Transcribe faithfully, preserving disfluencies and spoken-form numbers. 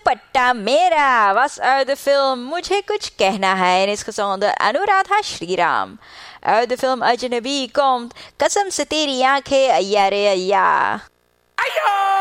दुपट्टा मेरा was out the film मुझे कुछ कहना है. En इसका song under Anuradha Shriram. Out the film Ajnabi komt कसम से तेरी आंखें अय्या रे अय्या. Ayo!